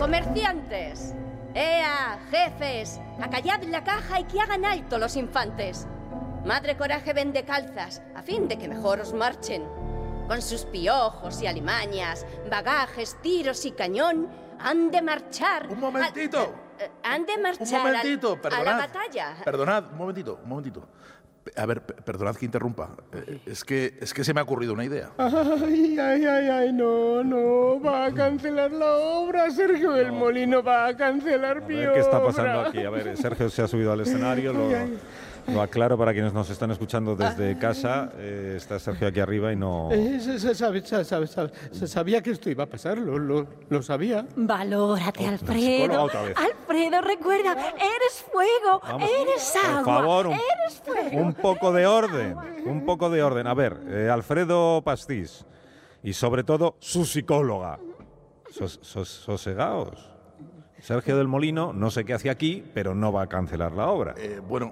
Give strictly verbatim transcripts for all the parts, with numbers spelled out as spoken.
¡Comerciantes! ¡Ea, jefes! ¡Acallad la caja y que hagan alto los infantes! Madre Coraje vende calzas, a fin de que mejor os marchen. Con sus piojos y alimañas, bagajes, tiros y cañón, han de marchar... ¡Un momentito! A, uh, han de marchar un momentito, al, perdonad, a la batalla. Perdonad, un momentito, un momentito. A ver, perdonad que interrumpa. Eh, es, que, es que se me ha ocurrido una idea. Ay, ay, ay, ay, no, no. Va a cancelar la obra. Sergio del Molino va a cancelar mi obra. ¿Qué está pasando aquí? A ver, Sergio se ha subido al escenario. Lo, lo aclaro para quienes nos están escuchando desde casa. Eh, está Sergio aquí arriba y no... Eh, se, se, sabe, se, sabe, sabe, se sabía que esto iba a pasar. Lo, lo, lo sabía. Valórate, Oh, Alfredo. otra vez. Alfredo, recuerda, eres fuego, Vamos, eres agua, por favor, un, eres fuego. un poco de orden, un poco de orden. A ver, eh, Alfredo Pastís y sobre todo su psicóloga. Sos, sos, sosegaos. Sergio del Molino, no sé qué hace aquí, pero no va a cancelar la obra. Eh, bueno,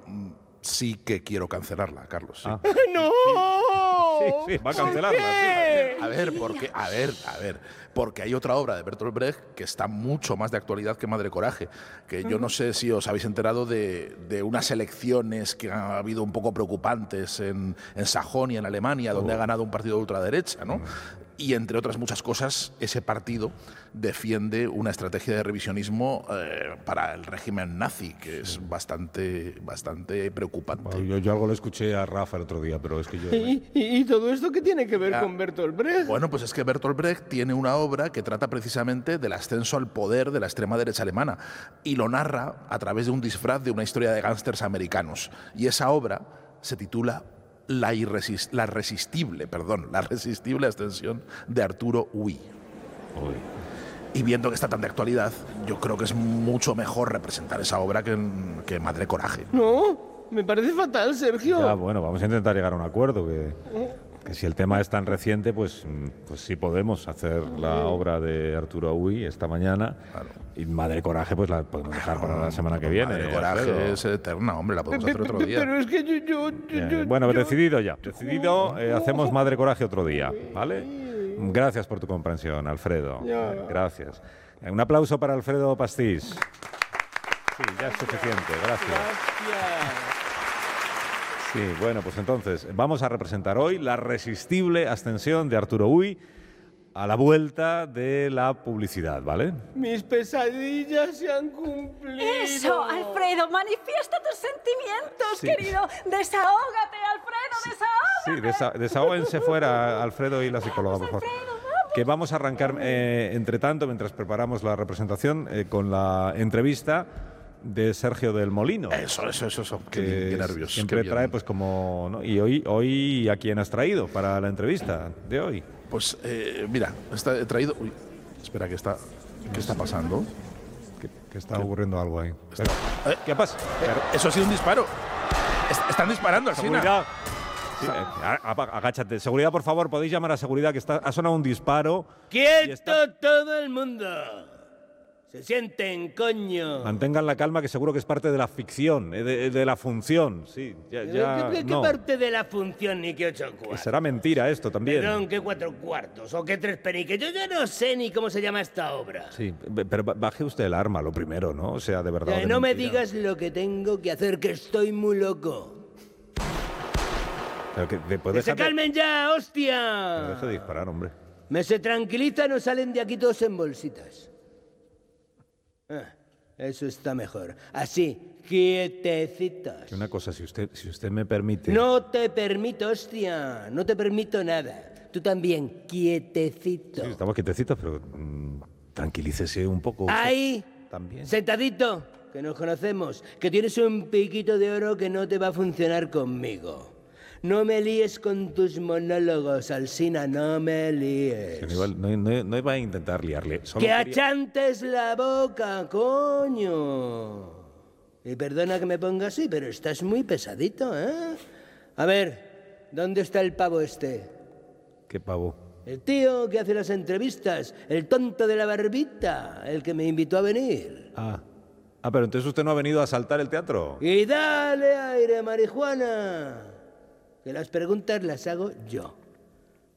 sí que quiero cancelarla, Carlos. Sí. Ah. ¡No! Sí, sí, va a cancelarla. Sí. A ver, porque, a ver, a ver, porque hay otra obra de Bertolt Brecht que está mucho más de actualidad que Madre Coraje, que yo no sé si os habéis enterado de, de unas elecciones que ha habido un poco preocupantes en, en Sajonia, en Alemania, donde Oh. ha ganado un partido de ultraderecha, ¿no? Y entre otras muchas cosas, ese partido defiende una estrategia de revisionismo eh, para el régimen nazi, que es bastante, bastante preocupante. Bueno, yo, yo algo le escuché a Rafa el otro día, pero es que yo... ¿Y, y, y todo esto qué tiene que ver Ya. con Bertolt Brecht? Bueno, pues es que Bertolt Brecht tiene una obra que trata precisamente del ascenso al poder de la extrema derecha alemana y lo narra a través de un disfraz de una historia de gángsters americanos. Y esa obra se titula La, irresist la resistible, perdón, la resistible ascensión de Arturo Ui. Uy. Y viendo que está tan de actualidad, yo creo que es mucho mejor representar esa obra que, que Madre Coraje. No, me parece fatal, Sergio. Ya, bueno, vamos a intentar llegar a un acuerdo, que, que si el tema es tan reciente, pues, pues sí podemos hacer la obra de Arturo Ui esta mañana. Claro. Y Madre Coraje, pues la podemos dejar para la semana que viene. Madre Coraje Alfredo. es eterna, hombre, la podemos Pe- hacer pe- otro pe- día. Pero es que yo... yo, yo, Bien, yo- bueno, yo- decidido ya. Decidido, eh, hacemos Madre Coraje otro día, ¿vale? Gracias por tu comprensión, Alfredo. Ya. Gracias. Un aplauso para Alfredo Pastís. Sí, ya es suficiente, gracias. Sí, bueno, pues entonces vamos a representar hoy la resistible ascensión de Arturo Ui a la vuelta de la publicidad, ¿vale? Mis pesadillas se han cumplido. Eso, Alfredo, manifiesta tus sentimientos, Sí. querido. Desahógate, Alfredo, desahógate. Sí, desa desahóguense fuera, Alfredo y la psicóloga, por favor. Alfredo, vamos. Que vamos a arrancar, eh, entre tanto, mientras preparamos la representación, eh, con la entrevista de Sergio del Molino. Eso, eso, eso, eso. Qué, que bien, qué nervios. siempre qué bien. trae, pues como... ¿no? Y hoy, hoy, ¿a quién has traído para la entrevista de hoy? Pues eh, mira, está, he traído... Uy, espera, ¿qué está, ¿qué está pasando? Que, que está ocurriendo algo ahí. Está- Pero- eh, ¿Qué pasa? eh, eso ha sido un disparo. Es- están disparando, Alsina. Seguridad. Sí, eh, a- a- agáchate. Seguridad, por favor, podéis llamar a seguridad, que está, ha sonado un disparo. y ¡Quieto está- todo el mundo! Se sienten, coño. Mantengan la calma, que seguro que es parte de la ficción, eh, de, de la función. Sí, ya, ya ¿Qué, qué no. parte de la función ni qué ocho Que cuartos? será mentira esto también. Perdón, ¿qué cuatro cuartos? ¿O qué tres periques? Yo ya no sé ni cómo se llama esta obra. Sí, be- pero ba- baje usted el arma, lo primero, ¿no? O sea, de verdad. Eh, de no me mentira. digas lo que tengo que hacer, que estoy muy loco. Pero que, de- pues ¡Que se déjate- calmen ya, pero hostia! deje de disparar, hombre. Me se tranquilizan o salen de aquí todos en bolsitas. Ah, eso está mejor. Así, quietecitos. Que una cosa, si usted, si usted me permite. No te permito, hostia. No te permito nada. Tú también, quietecito. Sí, estamos quietecitos, pero mm, tranquilícese un poco. usted Ahí, También. sentadito, que nos conocemos, que tienes un piquito de oro que no te va a funcionar conmigo. No me líes con tus monólogos, Alsina, no me líes. Que no, iba, no, no- no iba a intentar liarle. Solo Que quería- achantes la boca, coño. Y perdona que me ponga así, pero estás muy pesadito, ¿eh? A ver, ¿dónde está el pavo este? Qué pavo. El tío que hace las entrevistas, el tonto de la barbita, el que me invitó a venir. Ah. Ah, pero entonces usted no ha venido a asaltar el teatro. Y dale aire, marihuana. Que las preguntas las hago yo.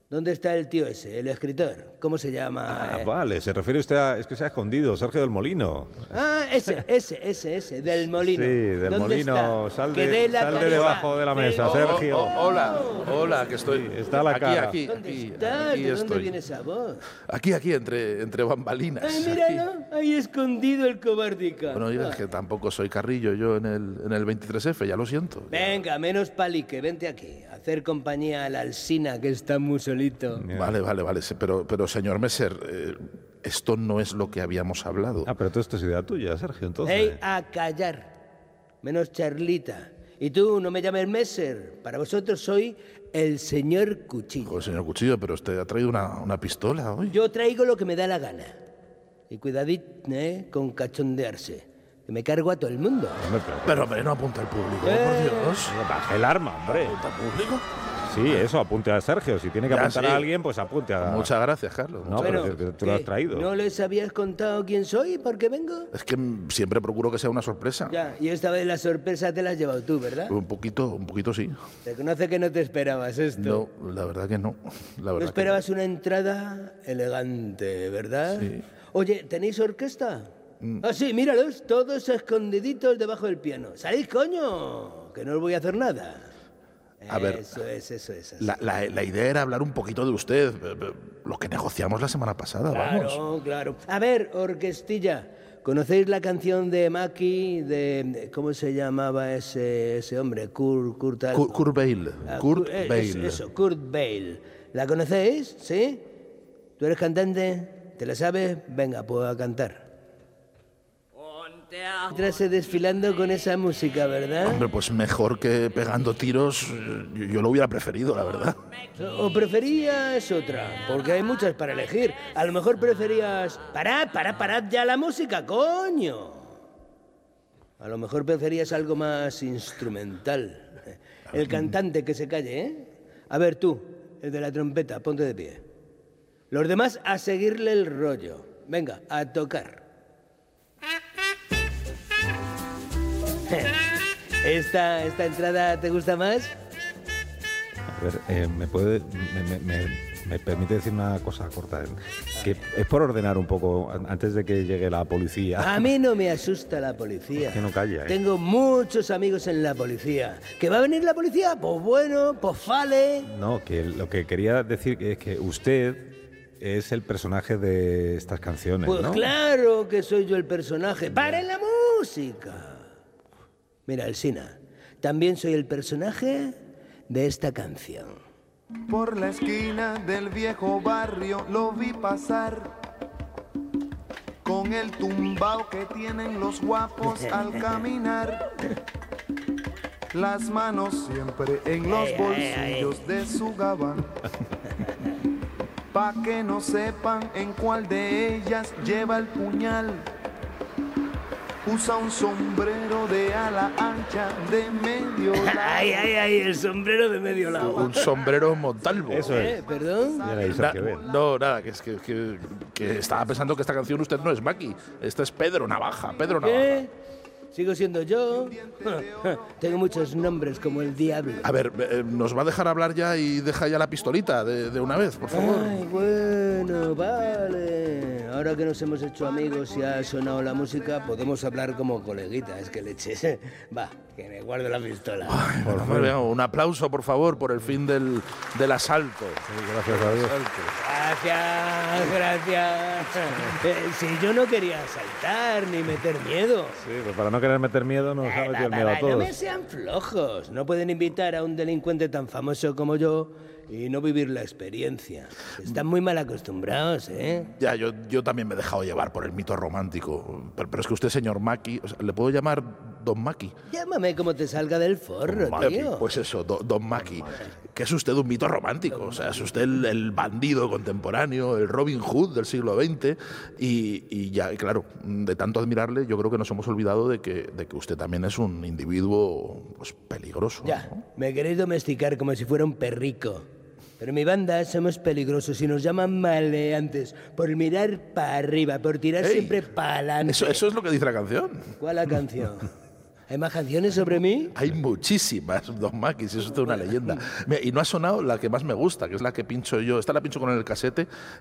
¿Dónde está el tío ese, el escritor? ¿Cómo se llama? Ah, eh? vale, se refiere usted a... Es que se ha escondido, Sergio del Molino. Ah, ese, ese, ese, ese, del Molino. Sí, del ¿Dónde Molino. está? Sal Que de, dé la sal de cabeza. debajo de la mesa, Sí. Sergio. Oh, oh, hola, hola, que estoy. Sí, está la aquí, cara. aquí, ¿Dónde aquí, estás? aquí ¿De dónde estoy. viene esa voz? Aquí, aquí, entre, entre bambalinas. Ay, aquí. míralo, ahí escondido el cobardica. Bueno, oiga, es que tampoco soy Carrillo yo en el, en el veintitrés efe, ya lo siento. Venga, menos palique, vente aquí. A hacer compañía a la Alsina, que está muy solito. Vale, vale, vale, sí, pero, pero señor Messer, eh, esto no es lo que habíamos hablado. Ah, pero todo esto es idea tuya, Sergio, entonces. ¡Ey, a callar! Menos charlita. Y tú, no me llames Messer. Para vosotros soy el señor Cuchillo. Pues señor Cuchillo, pero usted ha traído una, una pistola hoy. Yo traigo lo que me da la gana. Y cuidadit, ¿eh? Con cachondearse. Que me cargo a todo el mundo. Hombre, pero- Pero hombre, no apunta al público, Eh. por Dios. Baje el arma, hombre. ¿Apunta al público? Sí, eso, apunte a Sergio. Si tiene que Ya, apuntar sí. a alguien, pues apunte a... Muchas gracias, Carlos. No, muchas pero gracias. es que tú lo has ¿qué? traído. ¿No les habías contado quién soy y por qué vengo? Es que mm, siempre procuro que sea una sorpresa. Ya, y esta vez la sorpresa te la has llevado tú, ¿verdad? Un poquito, un poquito sí. Reconoce que no te esperabas esto. No, la verdad que no. La No verdad que esperabas una entrada elegante, ¿verdad? Sí. Oye, ¿tenéis orquesta? Ah, sí, míralos, todos escondiditos debajo del piano. ¡Salid, coño! Que no os voy a hacer nada. A ver, Eso es, eso es. así. La, la- la idea era hablar un poquito de usted, eh, eh, lo que negociamos la semana pasada, vamos. Claro, claro. A ver, orquestilla, ¿conocéis la canción de Maki, de... ¿Cómo se llamaba ese, ese hombre? Kurt... Kurt, algo? Kurt, Kurt Bale, Ah, Kurt Kurt- eh, Bale. Eso, eso, Kurt Bale. ¿La conocéis? ¿Sí? ¿Tú eres cantante? ¿Te la sabes? Venga, pues a cantar. Entrase desfilando con esa música, ¿verdad? Hombre, pues mejor que pegando tiros, eh, yo, yo lo hubiera preferido, la verdad. ¿O preferías otra? Porque hay muchas para elegir. A lo mejor preferías... Parad, parad, parad ya la música, coño. A lo mejor preferías algo más instrumental. El cantante que se calle, ¿eh? A ver tú, el de la trompeta, ponte de pie. Los demás a seguirle el rollo. Venga, a tocar. ¿Esta, esta entrada te gusta más? A ver, eh, ¿me puede... Me, me- me- me permite decir una cosa corta? Que es por ordenar un poco, an- antes de que llegue la policía. A mí no me asusta la policía. Que no calla, ¿eh? Tengo muchos amigos en la policía. ¿Que va a venir la policía? Pues bueno, pues vale. No, que lo que quería decir es que usted es el personaje de estas canciones, Pues ¿no? claro que soy yo el personaje. ¡Paren la música! Mira, Alsina, también soy el personaje de esta canción. Por la esquina del viejo barrio lo vi pasar con el tumbao que tienen los guapos al caminar. Las manos siempre en los bolsillos de su gabán, pa' que no sepan en cuál de ellas lleva el puñal. Usa un sombrero de ala ancha de medio lado. ¡Ay, ay, ay! El sombrero de medio lado. Un sombrero Montalvo. Eso ¿Eh? es. ¿Perdón? Ya le Na- Sergio, ven. no, nada, que es que, que- que estaba pensando que esta canción usted no es Maki, esta es Pedro Navaja, Pedro Navaja. ¿Qué? ¿Sigo siendo yo? Tengo muchos nombres como el diablo. A ver, eh, ¿nos va a dejar hablar ya y deja ya la pistolita de, de una vez, por favor? Ay, bueno, vale. Ahora que nos hemos hecho amigos y ha sonado la música, podemos hablar como coleguitas, que leches. Va, que me guardo la pistola. Bueno, hombre, venga, un aplauso, por favor, por el fin del, del asalto. Gracias a Dios. Gracias, gracias. Eh, si yo no quería saltar ni meter miedo. Sí, pues para no querer meter miedo nos ha Eh, metido el va, miedo va, a va, no me todos. sean flojos. No pueden invitar a un delincuente tan famoso como yo y no vivir la experiencia. Están muy mal acostumbrados, ¿eh? Ya, yo, yo también me he dejado llevar por el mito romántico. Pero, pero es que usted, señor Maki, o sea, ¿le puedo llamar Don Maki? Llámame como te salga del forro, Maki, tío. pues eso, do- Don Maki. Que es usted un mito romántico. O sea, es usted el, el bandido contemporáneo, el Robin Hood del siglo veinte. Y, y ya, y claro, de tanto admirarle, yo creo que nos hemos olvidado de que, de que usted también es un individuo pues, peligroso. Ya, ¿no? me queréis domesticar como si fuera un perrico. Pero en mi banda somos peligrosos y nos llaman maleantes por mirar para arriba, por tirar Ey, siempre para adelante. Eso, eso es lo que dice la canción. ¿Cuál la canción? ¿Hay más canciones sobre mí? Hay muchísimas, Don Maquis, eso es toda una leyenda. Mira, y no ha sonado la que más me gusta, que es la que pincho yo. Esta la pincho con el casete